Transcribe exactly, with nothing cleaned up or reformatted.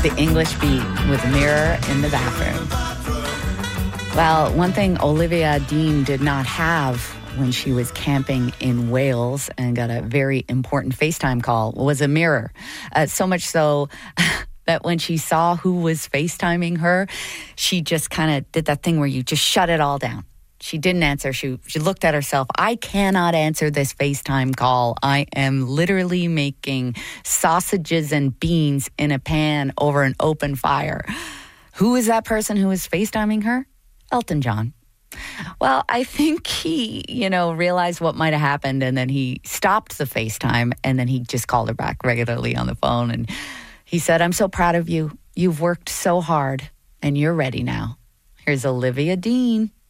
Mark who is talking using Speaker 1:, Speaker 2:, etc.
Speaker 1: The English Beat with Mirror in the Bathroom. Well, one thing Olivia Dean did not have when she was camping in Wales and got a very important FaceTime call was a mirror. Uh, so much so that when she saw who was FaceTiming her, she just kind of did that thing where you just shut it all down. She didn't answer. She, she looked at herself. I cannot answer this FaceTime call. I am literally making sausages and beans in a pan over an open fire. Who is that person who is FaceTiming her? Elton John. Well, I think he, you know, realized what might have happened, and then he stopped the FaceTime, and then he just called her back regularly on the phone. And he said, I'm so proud of you. You've worked so hard, and you're ready now. Here's Olivia Dean.